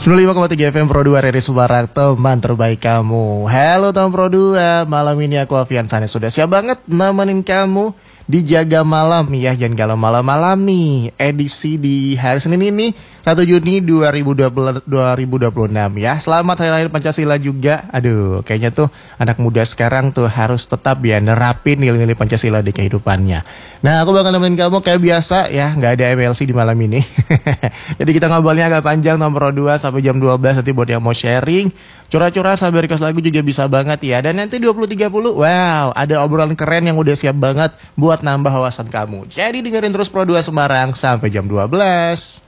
95,3 FM Pro 2 Riri Subarak, teman terbaik kamu. Halo teman Pro 2, malam ini aku Avian Sanes sudah siap banget nemenin kamu di Jaga Malam ya. Jangan galau malam-malam nih, edisi di hari Senin ini 1 Juni 2026 ya. Selamat Hari Lahir Pancasila juga. Aduh, kayaknya tuh anak muda sekarang tuh harus tetap ya nerapin nilai-nilai Pancasila di kehidupannya. Nah, aku bakal nemenin kamu kayak biasa ya, nggak ada MLC di malam ini. Jadi kita ngobrolnya agak panjang nomor 2 sampai jam 12 nanti buat yang mau sharing, curhat-curhat sambil request lagu juga bisa banget ya. Dan nanti 20.30, wow, ada obrolan keren yang udah siap banget buat nambah wawasan kamu. Jadi dengerin terus Pro 2 Semarang sampai jam 12.